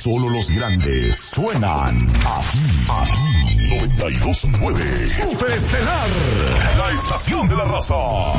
Solo los grandes suenan aquí 92.9. Super Estelar, la estación de la raza.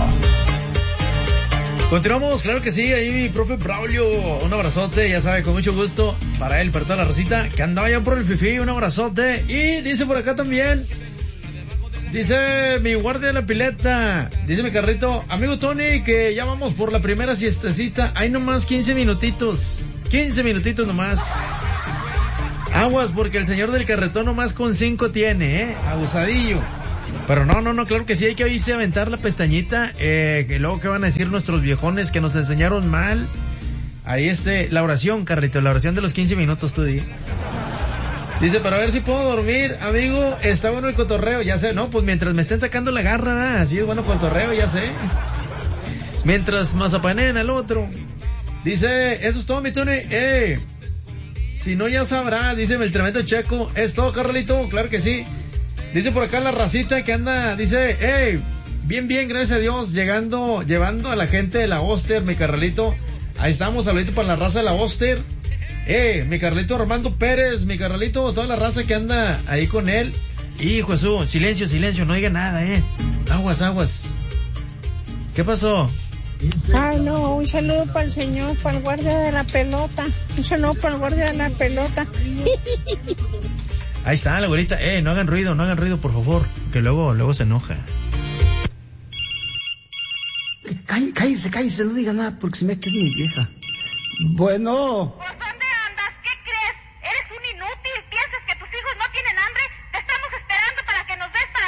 Continuamos, claro que sí, ahí mi profe Braulio, un abrazote, ya sabe, con mucho gusto para él, para toda la racita que andaba ya por el Fifi, un abrazote. Y dice por acá también, dice mi guardia de la pileta, dice mi carrito, amigo Tony, que ya vamos por la primera siestecita, hay nomás 15 minutitos nomás. Aguas, porque el señor del carretón nomás con 5 tiene, abusadillo. Pero no, claro que sí, hay que irse a aventar la pestañita, que luego que van a decir nuestros viejones que nos enseñaron mal. Ahí la oración, Carrito, la oración de los 15 minutos, tú di. Dice, para ver si puedo dormir, amigo, está bueno el cotorreo, ya sé, no, pues mientras me estén sacando la garra, así es bueno el cotorreo, ya sé. Mientras mazapaneen al otro. Dice, eso es todo, mi Tony, si no ya sabrás, dice el tremendo Checo, es todo, Carlito, claro que sí. Dice por acá la racita que anda, dice, bien, gracias a Dios, llevando a la gente de la Oster, mi carnalito. Ahí estamos, saludito para la raza de la Oster. Mi carnalito Armando Pérez, mi carnalito, toda la raza que anda ahí con él. Hijo Jesús, silencio, no diga nada, Aguas. ¿Qué pasó? Ay, no, un saludo para el señor, para el guardia de la pelota. Un saludo para el guardia de la pelota. Ahí está la güerita, no hagan ruido, por favor, que luego se enoja. Cállese, no diga nada porque se me queda mi vieja. Bueno.